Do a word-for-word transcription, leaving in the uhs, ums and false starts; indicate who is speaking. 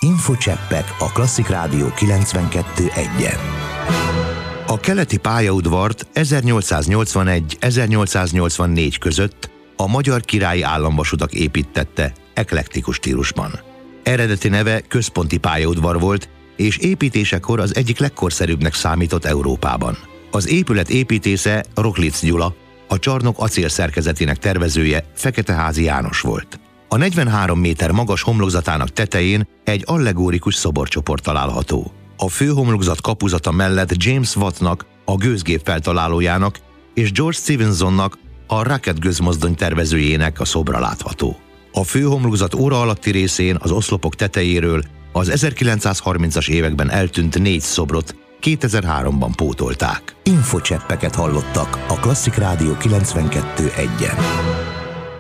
Speaker 1: Infocseppek a Klasszik Rádió kilencvenkettő egyen. A keleti pályaudvart ezernyolcszáznyolcvanegy-ezernyolcszáznyolcvannégy között a Magyar Királyi Államvasutak építtette eklektikus stílusban. Eredeti neve Központi pályaudvar volt, és építésekor az egyik legkorszerűbbnek számított Európában. Az épület építésze Roklics Gyula, a csarnok acélszerkezetének tervezője Feketeházi János volt. A negyvenhárom méter magas homlokzatának tetején egy allegórikus szoborcsoport található. A főhomlokzat kapuzata mellett James Wattnak, a gőzgép feltalálójának, és George Stephensonnak, a Rocket gőzmozdony tervezőjének a szobra látható. A főhomlokzat óra alatti részén az oszlopok tetejéről az ezerkilencszázharmincas években eltűnt négy szobrot kétezer-háromban pótolták. Infocseppeket hallottak a Klasszik Rádió kilencvenkettő egyen.